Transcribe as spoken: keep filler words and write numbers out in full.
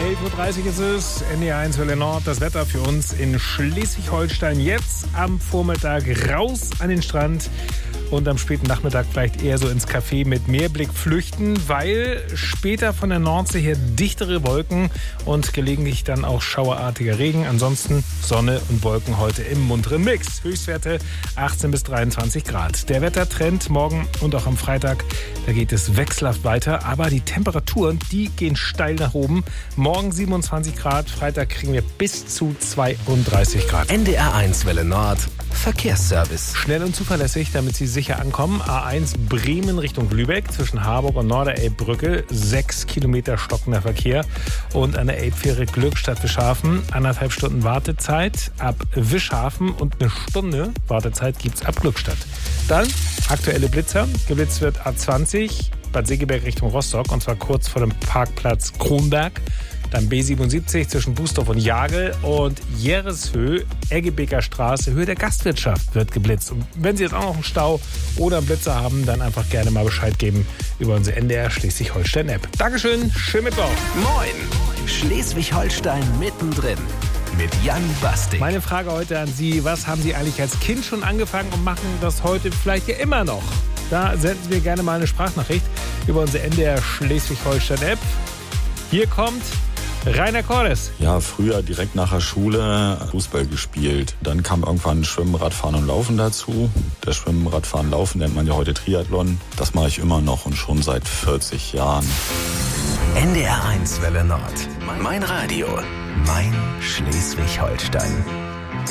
elf Uhr dreißig ist es, N D R eins Welle Nord, das Wetter für uns in Schleswig-Holstein. Jetzt am Vormittag raus an den Strand und am späten Nachmittag vielleicht eher so ins Café mit Meerblick flüchten, weil später von der Nordsee her dichtere Wolken und gelegentlich dann auch schauerartiger Regen. Ansonsten Sonne und Wolken heute im munteren Mix. Höchstwerte achtzehn bis dreiundzwanzig Grad. Der Wettertrend morgen und auch am Freitag, da geht es wechselhaft weiter, aber die Temperaturen, die gehen steil nach oben. Morgen siebenundzwanzig Grad, Freitag kriegen wir bis zu zweiunddreißig Grad. N D R eins Welle Nord, Verkehrsservice. Schnell und zuverlässig, damit Sie sicher ankommen. A eins Bremen Richtung Lübeck zwischen Harburg und Norderelbbrücke. Sechs Kilometer stockender Verkehr. Und an der Elbfähre Glückstadt-Wischhafen. Anderthalb Stunden Wartezeit ab Wischhafen und eine Stunde Wartezeit gibt es ab Glückstadt. Dann aktuelle Blitzer. Geblitzt wird A zwanzig Bad Segeberg Richtung Rostock und zwar kurz vor dem Parkplatz Kronberg. Dann B siebenundsiebzig zwischen Bußdorf und Jagel und Jereshöh, Eggebeker Straße, Höhe der Gastwirtschaft wird geblitzt. Und wenn Sie jetzt auch noch einen Stau oder einen Blitzer haben, dann einfach gerne mal Bescheid geben über unsere N D R Schleswig-Holstein-App. Dankeschön, schönen Mittwoch. Moin, Schleswig-Holstein mittendrin mit Jan Bastik. Meine Frage heute an Sie, was haben Sie eigentlich als Kind schon angefangen und machen das heute vielleicht ja immer noch? Da senden Sie mir gerne mal eine Sprachnachricht über unsere N D R Schleswig-Holstein-App. Hier kommt Rainer Cordes. Ja, früher direkt nach der Schule Fußball gespielt. Dann kam irgendwann Schwimmen, Radfahren und Laufen dazu. Das Schwimmen, Radfahren, Laufen nennt man ja heute Triathlon. Das mache ich immer noch und schon seit vierzig Jahren. N D R eins Welle Nord. Mein Radio. Mein Schleswig-Holstein.